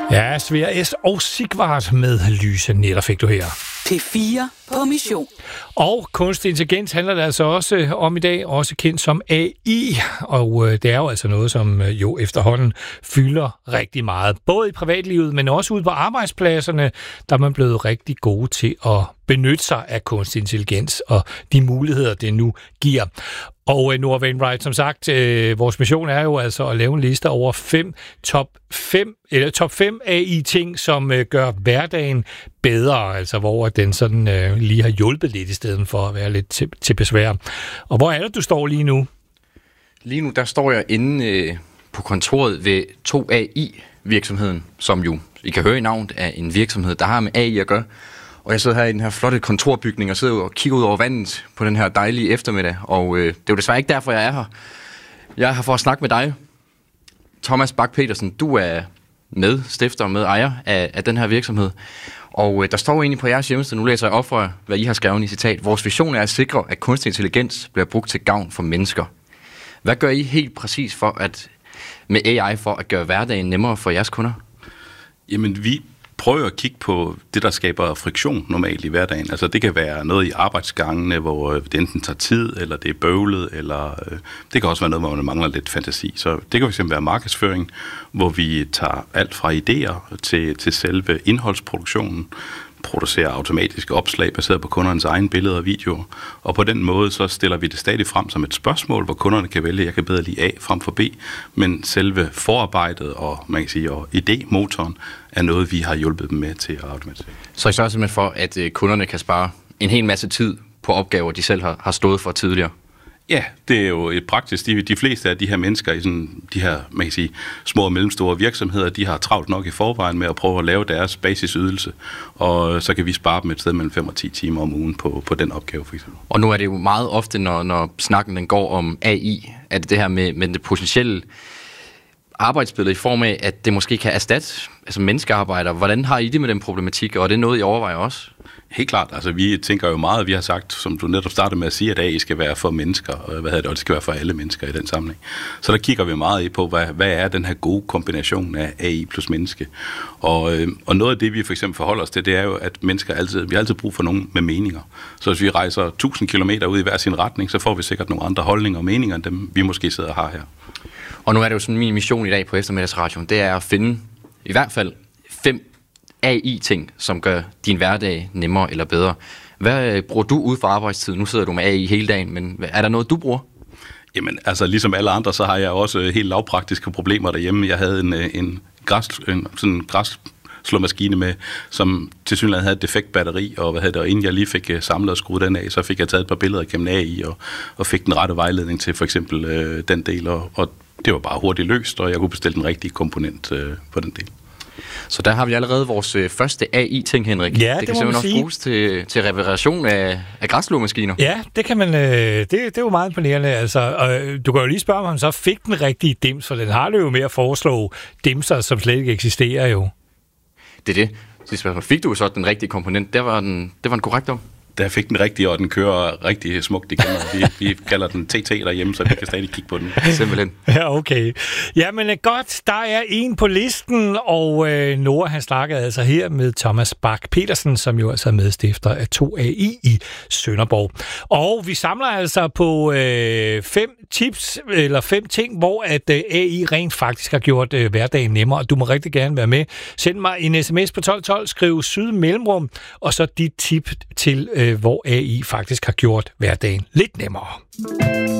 Ja, Svea S. og Sigvart med Lyse Netter fik du her. P4 på mission. Og kunstig intelligens handler det altså også om i dag, også kendt som AI. Og det er jo altså noget, som jo efterhånden fylder rigtig meget. Både i privatlivet, men også ude på arbejdspladserne, der er man blevet rigtig gode til at benytte sig af kunstig intelligens og de muligheder, det nu giver. Og Nora Wainwright, som sagt, vores mission er jo altså at lave en liste over top 5 AI-ting, som gør hverdagen bedre, altså hvor den sådan lige har hjulpet lidt i stedet for at være lidt til besvær. Og hvor er det, du står lige nu? Lige nu, der står jeg inde på kontoret ved 2AI-virksomheden, som jo, I kan høre i navnet, er en virksomhed, der har med AI at gøre. Og jeg sidder her i den her flotte kontorbygning og sidder og kigger ud over vandet på den her dejlige eftermiddag. Og det er jo desværre ikke derfor, jeg er her. Jeg er her for at snakke med dig, Thomas Bak-Petersen. Du er medstifter og medejer af den her virksomhed. Og der står egentlig på jeres hjemmeside, nu læser jeg op for, hvad I har skrevet i citat. Vores vision er at sikre, at kunstig intelligens bliver brugt til gavn for mennesker. Hvad gør I helt præcis med AI for at gøre hverdagen nemmere for jeres kunder? Jamen, vi prøver at kigge på det, der skaber friktion normalt i hverdagen. Altså, det kan være noget i arbejdsgangene, hvor det enten tager tid, eller det er bøvlet, eller det kan også være noget, hvor man mangler lidt fantasi. Så det kan fx være markedsføring, hvor vi tager alt fra idéer til selve indholdsproduktionen, producerer automatiske opslag baseret på kundernes egne billeder og videoer. Og på den måde så stiller vi det stadig frem som et spørgsmål, hvor kunderne kan vælge, jeg kan bedre lide A frem for B, men selve forarbejdet og, man kan sige, og idémotoren er noget, vi har hjulpet dem med til at automatisere. Så I sørger simpelthen for, at kunderne kan spare en hel masse tid på opgaver, de selv har stået for tidligere? Ja, det er jo et praktisk. De fleste af de her mennesker i sådan de her, man kan sige, små og mellemstore virksomheder, de har travlt nok i forvejen med at prøve at lave deres basisydelse, og så kan vi spare dem et sted mellem 5 og 10 timer om ugen på den opgave, for eksempel. Og nu er det jo meget ofte, når snakken den går om AI, at det her med det potentielle arbejdsbillede i form af, at det måske kan erstatte menneskearbejder. Hvordan har I det med den problematik, og er det noget, I overvejer også? Helt klart. Altså, vi tænker jo meget, vi har sagt, som du netop startede med at sige, at AI skal være for mennesker, og det skal være for alle mennesker i den sammenhæng. Så der kigger vi meget på, hvad er den her gode kombination af AI plus menneske. Og noget af det, vi for eksempel forholder os til, det er jo, at mennesker vi har altid brug for nogen med meninger. Så hvis vi rejser 1000 kilometer ud i hver sin retning, så får vi sikkert nogle andre holdninger og meninger, end dem vi måske sidder og har her. Og nu er det jo sådan min mission i dag på Eftermiddagsradioen, det er at finde i hvert fald 5 AI-ting, som gør din hverdag nemmere eller bedre. Hvad bruger du ud for arbejdstid? Nu sidder du med AI hele dagen, men er der noget, du bruger? Jamen, altså ligesom alle andre, så har jeg også helt lavpraktiske problemer derhjemme. Jeg havde en græsslåmaskine med, som tilsyneladende havde et defekt batteri, og inden jeg lige fik samlet og skruet den af, så fik jeg taget et par billeder gennem AI, og fik den rette vejledning til for eksempel den del, og det var bare hurtigt løst, og jeg kunne bestille den rigtige komponent på den del. Så der har vi allerede vores første AI-ting, Henrik. Ja, det kan simpelthen også bruges til reparation af græsslåmaskiner. Ja, det kan man. Det er jo meget imponerende. Altså, og du kan jo lige spørge, om han så fik den rigtige dims, for den har det jo med at foreslå dimser, som slet ikke eksisterer jo. Det er det. Fik du så den rigtige komponent? Det var en korrekt om. Der fik den rigtige, og den kører rigtig smukt igen. Vi kalder den TT derhjemme, så vi kan stadig kigge på den. Simpelthen. Ja, okay. Jamen godt, der er en på listen, og Nora han snakkede altså her med Thomas Bak-Petersen, som jo altså er medstifter af 2AI i Sønderborg. Og vi samler altså på 5 tips, eller 5 ting, hvor at AI rent faktisk har gjort hverdagen nemmere. Du må rigtig gerne være med. Send mig en sms på 1212, skriv syd mellemrum, og så dit tip til hvor AI faktisk har gjort hverdagen lidt nemmere.